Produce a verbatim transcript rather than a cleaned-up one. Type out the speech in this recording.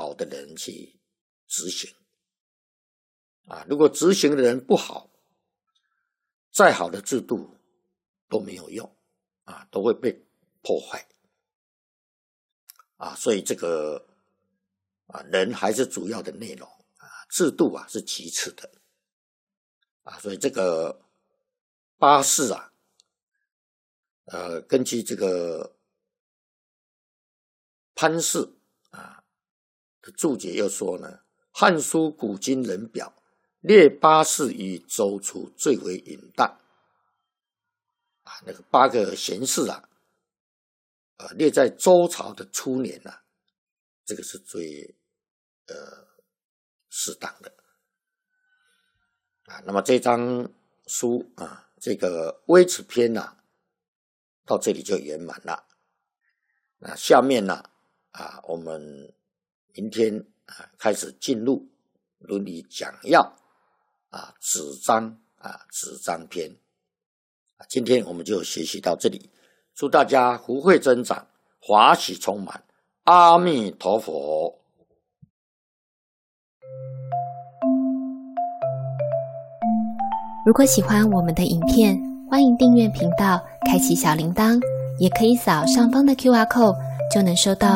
好的人去执行啊。如果执行的人不好，再好的制度都没有用啊，都会被破坏啊。所以这个啊，人还是主要的内容啊，制度啊是其次的啊。所以这个八士啊，呃，根据这个潘氏啊的注解又说呢，《汉书古今人表》列八士与周初最为隐荡啊，那个八个贤士啊，呃，列在周朝的初年啊，这个是最呃适当的啊。那么这张书啊，这个微子篇啊，到这里就圆满了。那下面呢啊，我们明天啊开始进入伦理讲要啊子章啊子章篇啊。今天我们就学习到这里，祝大家福慧增长，华喜充满，阿弥陀佛。 如果喜欢我们的影片，欢迎订阅频道，开启小铃铛，也可以扫上方的 Q R code， 就能收到